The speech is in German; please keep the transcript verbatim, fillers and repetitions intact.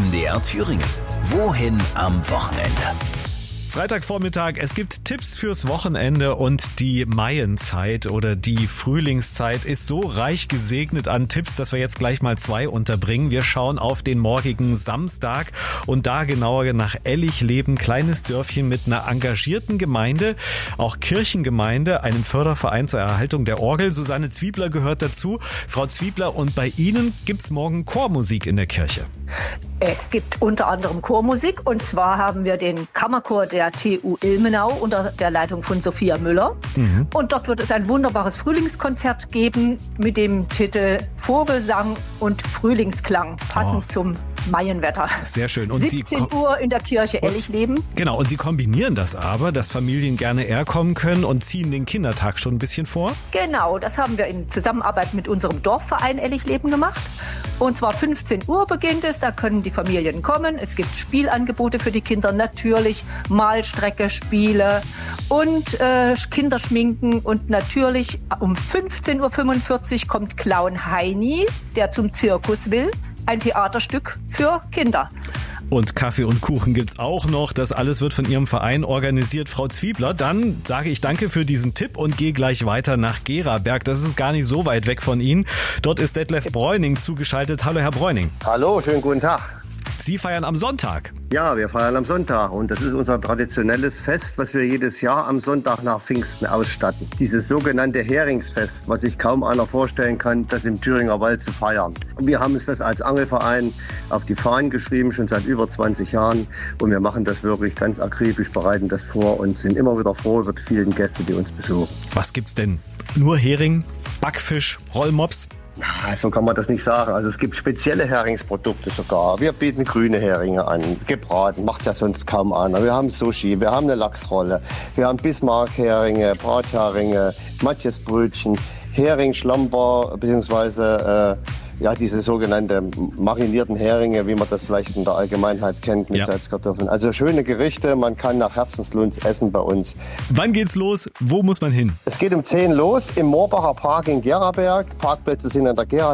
M D R Thüringen. Wohin am Wochenende? Freitagvormittag, es gibt Tipps fürs Wochenende und die Maienzeit oder die Frühlingszeit ist so reich gesegnet an Tipps, dass wir jetzt gleich mal zwei unterbringen. Wir schauen auf den morgigen Samstag und da genauer nach Ellichleben, kleines Dörfchen mit einer engagierten Gemeinde, auch Kirchengemeinde, einem Förderverein zur Erhaltung der Orgel. Susanne Zwiebler gehört dazu. Frau Zwiebler, und bei Ihnen gibt's morgen Chormusik in der Kirche. Es gibt unter anderem Chormusik, und zwar haben wir den Kammerchor der T U Ilmenau unter der Leitung von Sophia Müller. Mhm. Und dort wird es ein wunderbares Frühlingskonzert geben mit dem Titel Vogelsang und Frühlingsklang, passend oh. zum Maienwetter. Sehr schön. Und siebzehn Uhr in der Kirche Ellichleben. Genau, und Sie kombinieren das aber, dass Familien gerne eher kommen können und ziehen den Kindertag schon ein bisschen vor? Genau, das haben wir in Zusammenarbeit mit unserem Dorfverein Ellichleben gemacht. Und zwar fünfzehn Uhr beginnt es, da können die Familien kommen. Es gibt Spielangebote für die Kinder, natürlich Malstrecke, Spiele und äh, Kinderschminken. Und natürlich um fünfzehn Uhr fünfundvierzig kommt Clown Heini, der zum Zirkus will. Ein Theaterstück für Kinder. Und Kaffee und Kuchen gibt's auch noch. Das alles wird von Ihrem Verein organisiert. Frau Zwiebler, dann sage ich danke für diesen Tipp und gehe gleich weiter nach Geraberg. Das ist gar nicht so weit weg von Ihnen. Dort ist Detlef Bräuning zugeschaltet. Hallo, Herr Bräuning. Hallo, schönen guten Tag. Sie feiern am Sonntag. Ja, wir feiern am Sonntag und das ist unser traditionelles Fest, was wir jedes Jahr am Sonntag nach Pfingsten ausstatten. Dieses sogenannte Heringsfest, was sich kaum einer vorstellen kann, das im Thüringer Wald zu feiern. Und wir haben uns das als Angelverein auf die Fahnen geschrieben, schon seit über zwanzig Jahren, und wir machen das wirklich ganz akribisch, bereiten das vor und sind immer wieder froh über die vielen Gäste, die uns besuchen. Was gibt's denn? Nur Hering, Backfisch, Rollmops? Na, so kann man das nicht sagen. Also es gibt spezielle Heringsprodukte sogar. Wir bieten grüne Heringe an, gebraten, macht ja sonst kaum einer. Wir haben Sushi, wir haben eine Lachsrolle, wir haben Bismarck-Heringe, Bratheringe, Matjesbrötchen, Hering-Schlamper, beziehungsweise äh, ja, diese sogenannte marinierten Heringe, wie man das vielleicht in der Allgemeinheit kennt, mit ja. Salzkartoffeln. Also schöne Gerichte, man kann nach Herzenslust essen bei uns. Wann geht's los? Wo muss man hin? Es geht um zehn los im Moorbacher Park in Geraberg. Parkplätze sind an der Gera